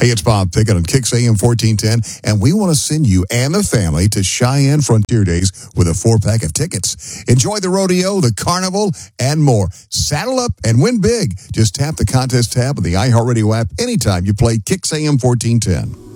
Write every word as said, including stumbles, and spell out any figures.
Hey, it's Bob Pickett on Kicks A M fourteen ten, and we want to send you and the family to Cheyenne Frontier Days with a four-pack of tickets. Enjoy the rodeo, the carnival, and more. Saddle up and win big. Just tap the contest tab of the iHeartRadio app anytime you play Kicks A M fourteen ten.